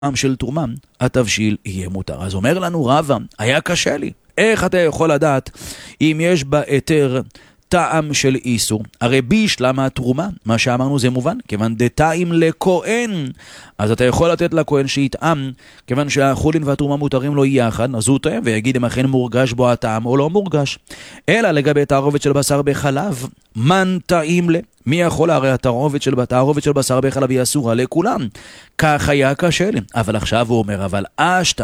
טעם של תרומה, התבשיל יהיה מותר. אז אומר לנו רבא, היה קשה לי. איך אתה יכול לדעת אם יש בהיתר טעם של איסור? הרי בישלם התרומה, מה שאמרנו זה מובן, כיוון דתיים לכהן, אז אתה יכול לתת לכהן שיטעם, כיוון שהחולין והתרומה מותרים לו יחד, אז הוא טועם ויגיד אם אכן מורגש בו הטעם או לא מורגש. אלא לגבי תערובת של בשר בחלב, מן טעים לה? מי יכול? הרי התערובת של בשר בחלב היא אסורה לכולם. כך היה קשה לי. אבל עכשיו הוא אומר, אבל אשתה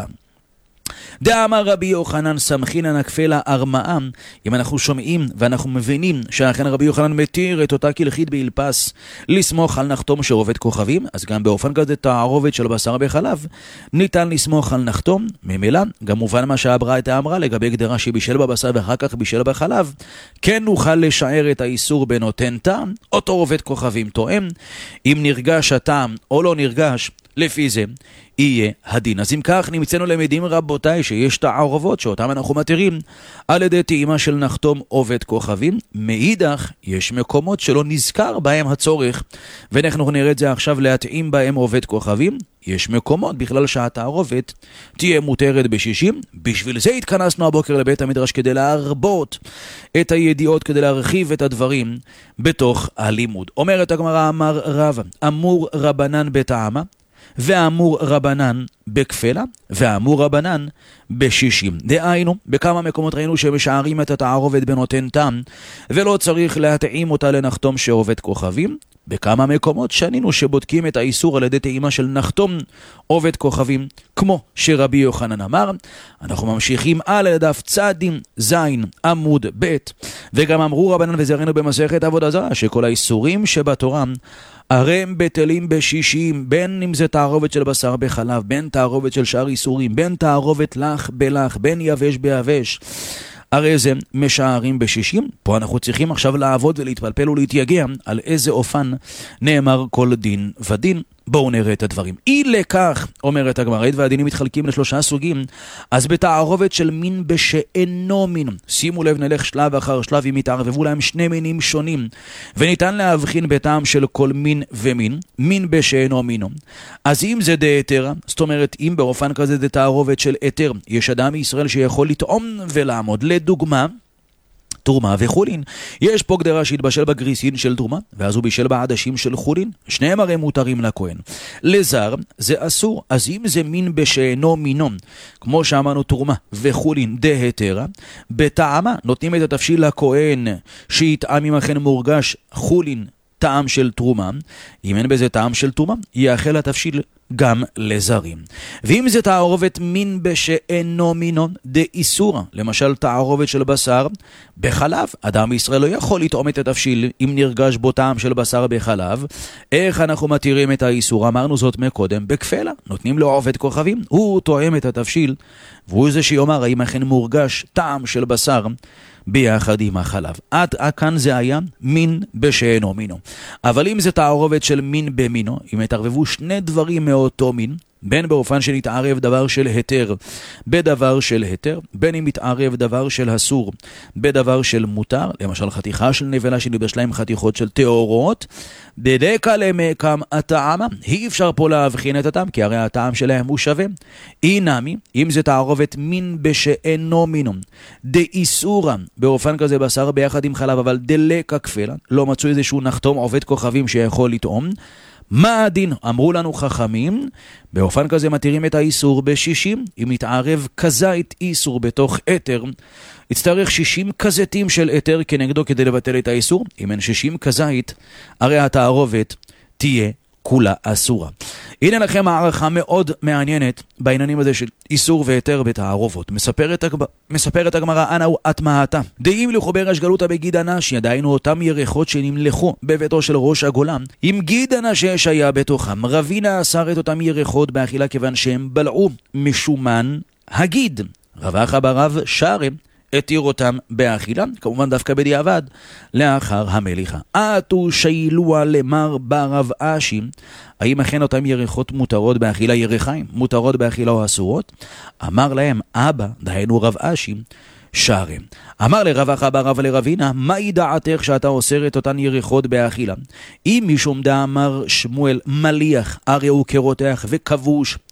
דאמר רבי יוחנן סמכינן הכפלה ארמאה. אם אנחנו שומעים ואנחנו מבינים שאכן רבי יוחנן מתיר את אותה כלכית באלפס לסמוך על נחתום שעובד כוכבים, אז גם באופן כזה תערובת של בשר בחלב ניתן לסמוך על נחתום. ממילא גם מובן מה שהברייתא אמרה לגבי גדרה שבישל בבשר ואחר כך בישל בחלב, כן נוכל לשער את האיסור בנותן טעם. אותו עובד כוכבים תואם אם נרגש הטעם או לא נרגש, לפי זה יהיה הדין. אז אם כך נמצאנו למדים רבותיי שיש תערובות שאותם אנחנו מתירים על ידי טעימה של נחתום עובד כוכבים. מאידך יש מקומות שלא נזכר בהם הצורך, ואנחנו נראה את זה עכשיו, להטעים בהם עובד כוכבים. יש מקומות בכלל שהתערובת תהיה מותרת בשישים. בשביל זה התכנסנו הבוקר לבית המדרש, כדי להרבות את הידיעות, כדי להרחיב את הדברים בתוך הלימוד. אומרת הגמרא, אמר רבא, אמור רבנן בטעמה ואמור רבנן בכפלה ואמור רבנן בשישים. דהיינו, בכמה מקומות ראינו שמשערים את התערובת בנותן טעם ולא צריך להטעים אותה לנחתום שעובד כוכבים. בכמה מקומות שנינו שבודקים את האיסור על ידי טעימה של נחתום עובד כוכבים, כמו שרבי יוחנן אמר. אנחנו ממשיכים על לדף צדים זין עמוד ב', וגם אמרו רבנן, וזה ראינו במסכת עבודה זרה, שכל האיסורים שבתורה הרי הם בטלים בשישים, בין אם זה תערובת של בשר בחלב, בין תערובת של שאר איסורים, בין תערובת לך בלך, בין יבש ביבש, הרי זה משערים בשישים. פה אנחנו צריכים עכשיו לעבוד ולהתפלפל ולהתייגע על איזה אופן נאמר כל דין ודין. בואו נראה את הדברים. אי לכך, אומרת הגמרא, והדינים מתחלקים לשלושה סוגים. אז בתערובת של מין בשאינו מין, שימו לב, נלך שלב אחר שלב, אם יתערבבו להם שני מינים שונים, וניתן להבחין בטעם של כל מין ומין, מין בשאינו מינו. אז אם זה דהיתר, זאת אומרת, אם באופן כזה זה תערובת של היתר, יש אדם מישראל שיכול לטעום ולעמוד. לדוגמה, תרומה וחולין. יש פה גדרה שהתבשל בגריסין של תרומה, ואז הוא בישל בעדשים של חולין. שניהם הרי מותרים לכהן. לזר זה אסור. אז אם זה מין בשאינו מינו, כמו שאמרנו תרומה וחולין דהיתר, בטעמה נותנים את התבשיל לכהן שיטעם אם אכן מורגש חולין טעם של תרומה. אם אין בזה טעם של תרומה, יאכל התבשיל גם לזרים. ואם זה תערובת מין בשאינו מינו דאיסורה, למשל תערובת של בשר בחלב, אדם בישראל לא יכול לטעום את התבשיל אם נרגש בו טעם של בשר בחלב. איך אנחנו מתירים את האיסור? אמרנו זאת מקודם, בכפלה נותנים לו עובד כוכבים, הוא טועם את התבשיל, והוא זה שיאמר האם אכן מורגש טעם של בשר ביחד עם החלב. עד כאן זה היה מין בשאינו מינו. אבל אם זה תערובת של מין במינו, אם התערבבו שני דברים מאותו מין, בין באופן שנתערב דבר של היתר בדבר של היתר, בין אם מתערב דבר של אסור בדבר של מותר, למשל חתיכה של נבלה שנלבש להם חתיכות של טהורות, דדקה למקם הטעמה, אי אפשר פה להבחין את הטעם, כי הרי הטעם שלהם הוא שווה. אינמי, אם זה תערובת מין בשאינו מינו דאיסורה, באופן כזה בשר ביחד עם חלב, אבל דלקה כפלה, לא מצאו איזשהו נחתום עובד כוכבים שיכול לטעום, מה הדין? אמרו לנו חכמים, באופן כזה מתירים את האיסור בשישים. אם מתערב כזית איסור בתוך היתר, יצטרך 60 כזיתים של היתר כנגדו כדי לבטל את האיסור. אם אין 60 כזית, הרי התערובת תהיה כולה אסורה. הנה לכם הערכה מאוד מעניינת בעניינים הזה של איסור והיתר בתערובות. מספרת הגמרא, אנא הוא אטמאתה דאים לחוברש גלותה בגיד אנשי, דהיינו אותם ירחות שנמלכו בביתו של ראש הגולה, אם גיד אנשי שהיה בתוכם, רבינה אסר את אותם ירחות באכילה כיוון שהם בלעו משומן הגיד. רבחה ברב שרם התיר אותם באכילה, כמובן דווקא בדיעבד לאחר המליחה. אתו שיילוע למר ברב אשי, האם אכן אותם ירחות מותרות באכילה, ירחיים מותרות באכילה או אסורות? אמר להם אבא, דהיינו רב אשי, שרם. אמר לרבחה ברב לרבינה, מהי דעתך שאתה אוסר את אותן ירחות באכילה? אם משום דאמר שמואל מליח, הרי הוא כרותח וכבוש,